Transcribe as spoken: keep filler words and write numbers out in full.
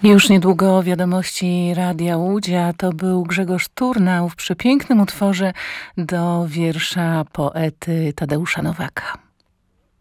Już niedługo wiadomości Radia Łudzia. To był Grzegorz Turnał w przepięknym utworze do wiersza poety Tadeusza Nowaka.